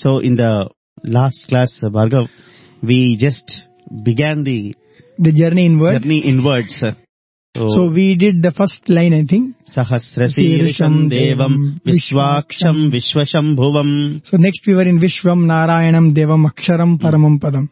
So in the last class, Bhargav, we just began the journey inward. journey inwards. So we did the first line, I think. Sahasrasirisham Devam Vishwaksham Vishwashambhuvam. So next we were in Vishwam Narayanam Devam Aksharam Paramam Padam.